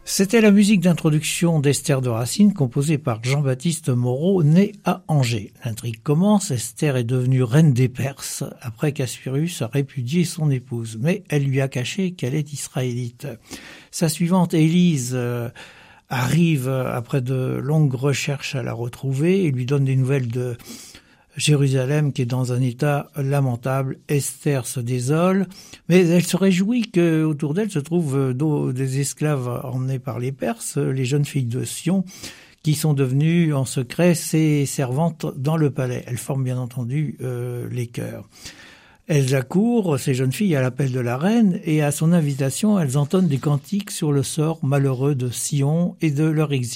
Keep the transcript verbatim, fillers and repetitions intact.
C'était la musique d'introduction d'Esther de Racine, composée par Jean-Baptiste Moreau, né à Angers. L'intrigue commence, Esther est devenue reine des Perses, après qu'Assuérus a répudié son épouse, mais elle lui a caché qu'elle est israélite. Sa suivante, Élise, euh, arrive après de longues recherches à la retrouver et lui donne des nouvelles de Jérusalem qui est dans un état lamentable. Esther se désole, mais elle se réjouit qu'autour d'elle se trouvent des esclaves emmenés par les Perses, les jeunes filles de Sion, qui sont devenues en secret ses servantes dans le palais. Elles forment bien entendu euh, les chœurs. Elles accourent, ces jeunes filles, à l'appel de la reine, et à son invitation, elles entonnent des cantiques sur le sort malheureux de Sion et de leur exil.